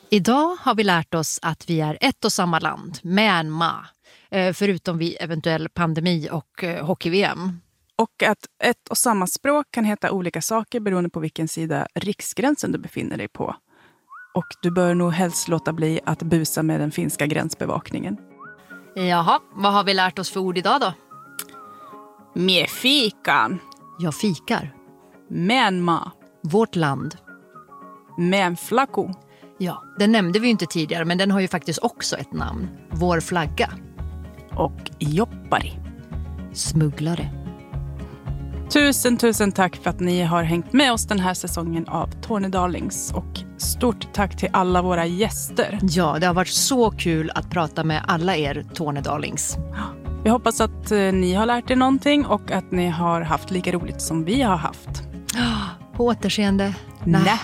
Idag har vi lärt oss att vi är ett och samma land, Myanmar, förutom vid eventuell pandemi och hockey-VM. Och att ett och samma språk kan heta olika saker beroende på vilken sida riksgränsen du befinner dig på. Och du bör nog helst låta bli att busa med den finska gränsbevakningen. Jaha, vad har vi lärt oss för ord idag då? Med fikan. Jag fikar. Myanmar. Vårt land. Mänflacko. Ja, den nämnde vi ju inte tidigare, men den har ju faktiskt också ett namn. Vår flagga. Och jobbari. Smugglare. Tusen tack för att ni har hängt med oss den här säsongen av Tornedalings. Och stort tack till alla våra gäster. Ja, det har varit så kul att prata med alla er Tornedalings. Vi hoppas att ni har lärt er någonting och att ni har haft lika roligt som vi har haft. På återseende. Nä.